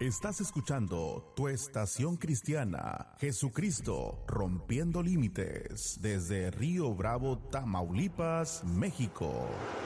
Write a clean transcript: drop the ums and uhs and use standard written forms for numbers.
Estás escuchando tu estación cristiana, Jesucristo, rompiendo límites, desde Río Bravo, Tamaulipas, México.